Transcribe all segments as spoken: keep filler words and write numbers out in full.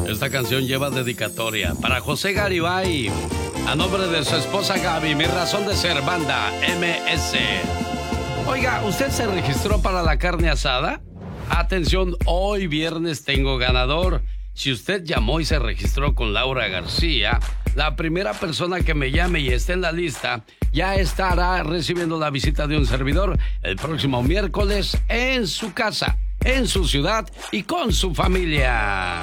Esta canción lleva dedicatoria para José Garibay, a nombre de su esposa Gaby, mi razón de ser, banda M S. Oiga, ¿usted se registró para la carne asada? Atención, hoy viernes tengo ganador. Si usted llamó y se registró con Laura García, la primera persona que me llame y esté en la lista ya estará recibiendo la visita de un servidor el próximo miércoles en su casa, en su ciudad y con su familia.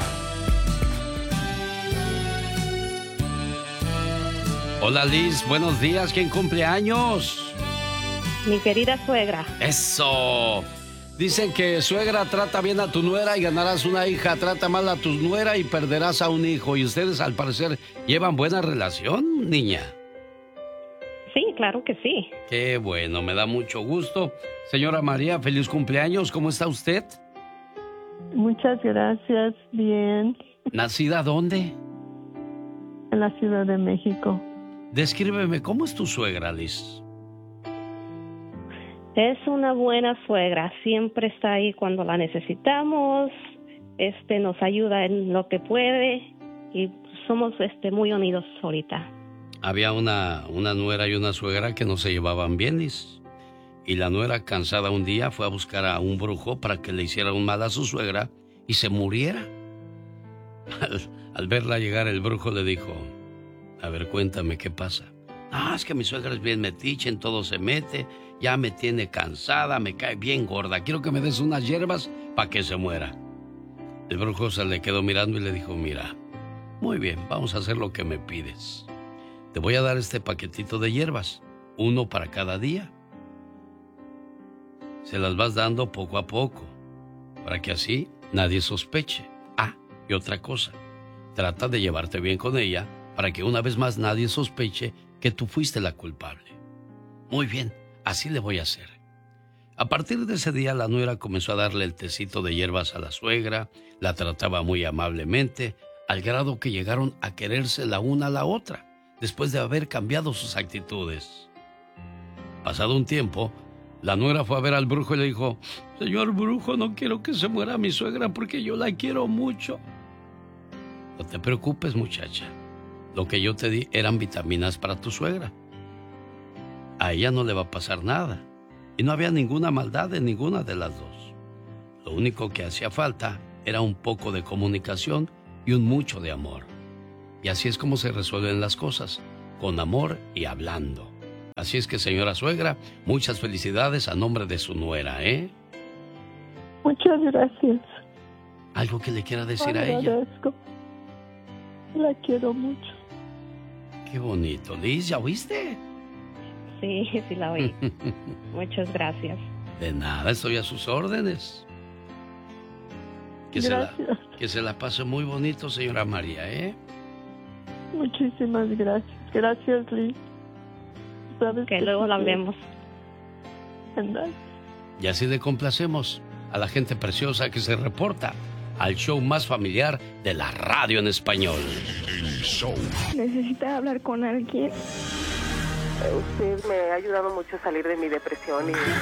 Hola Liz, buenos días. ¿Quién cumple años? Mi querida suegra. ¡Eso! Dicen que suegra trata bien a tu nuera y ganarás una hija, trata mal a tu nuera y perderás a un hijo. Y ustedes al parecer llevan buena relación, niña. Sí, claro que sí. Qué bueno, me da mucho gusto. Señora María, feliz cumpleaños, ¿cómo está usted? Muchas gracias, bien. ¿Nacida dónde? En la Ciudad de México. Descríbeme, ¿cómo es tu suegra, Liz? Es una buena suegra, siempre está ahí cuando la necesitamos, este nos ayuda en lo que puede y somos este muy unidos ahorita. Había una, una nuera y una suegra que no se llevaban bien, Liz. Y la nuera, cansada un día, fue a buscar a un brujo para que le hiciera un mal a su suegra y se muriera. Al, al verla llegar, el brujo le dijo: a ver, cuéntame, ¿qué pasa? Ah, es que mi suegra es bien metiche, en todo se mete, ya me tiene cansada, me cae bien gorda. Quiero que me des unas hierbas para que se muera. El brujo se le quedó mirando y le dijo: mira, muy bien, vamos a hacer lo que me pides. Te voy a dar este paquetito de hierbas, uno para cada día. Se las vas dando poco a poco, para que así nadie sospeche. Ah, y otra cosa, trata de llevarte bien con ella, para que una vez más nadie sospeche que tú fuiste la culpable. Muy bien, así le voy a hacer. A partir de ese día, la nuera comenzó a darle el tecito de hierbas a la suegra, la trataba muy amablemente, al grado que llegaron a quererse la una a la otra, después de haber cambiado sus actitudes. Pasado un tiempo, la nuera fue a ver al brujo y le dijo: señor brujo, no quiero que se muera mi suegra porque yo la quiero mucho. No te preocupes, muchacha. Lo que yo te di eran vitaminas para tu suegra. A ella no le va a pasar nada. Y no había ninguna maldad en ninguna de las dos. Lo único que hacía falta era un poco de comunicación y un mucho de amor. Y así es como se resuelven las cosas, con amor y hablando. Así es que, señora suegra, muchas felicidades a nombre de su nuera, ¿eh? Muchas gracias. ¿Algo que le quiera decir a ella? Agradezco. La quiero mucho. Qué bonito. Liz, ¿ya oíste? Sí, sí la oí. Muchas gracias. De nada, estoy a sus órdenes. Que se, la, que se la pase muy bonito, señora María, ¿eh? Muchísimas gracias. Gracias, Liz. ¿Sabes que, que luego la vemos? Y así le complacemos a la gente preciosa que se reporta al show más familiar de la radio en español. El show. ¿Necesita hablar con alguien? Usted me ha ayudado mucho a salir de mi depresión y